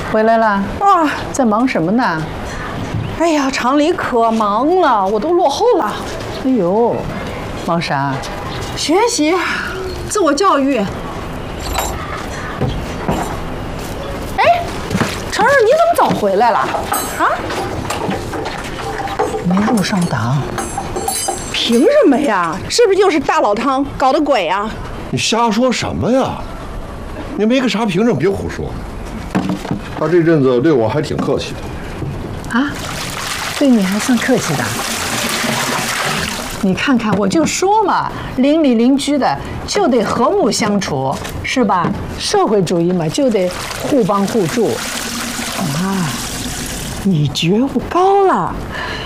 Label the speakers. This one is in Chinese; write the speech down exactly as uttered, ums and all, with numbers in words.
Speaker 1: 回来了
Speaker 2: 啊，
Speaker 1: 在忙什么呢？
Speaker 2: 哎呀，厂里可忙了，我都落后了。
Speaker 1: 哎呦，忙啥？
Speaker 2: 学习，自我教育。哎，成儿，你怎么早回来了？啊？
Speaker 1: 没入上党。
Speaker 2: 凭什么呀？是不是又是大老汤搞的鬼啊？
Speaker 3: 你瞎说什么呀？你没个啥凭证，别胡说。他这阵子对我还挺客气的。
Speaker 1: 啊，对你还算客气的。你看看，我就说嘛，邻里邻居的就得和睦相处，是吧？社会主义嘛，就得互帮互助。啊，你觉悟高了。